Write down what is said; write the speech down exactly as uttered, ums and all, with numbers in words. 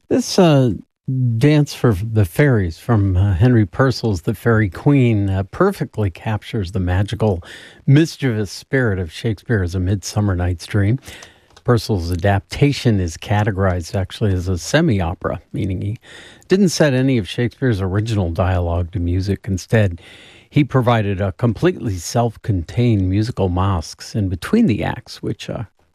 This uh, dance for the fairies from uh, Henry Purcell's The Fairy Queen uh, perfectly captures the magical, mischievous spirit of Shakespeare's A Midsummer Night's Dream. Purcell's adaptation is categorized actually as a semi-opera, meaning he didn't set any of Shakespeare's original dialogue to music. Instead, he provided a completely self-contained musical masques in between the acts, which uh,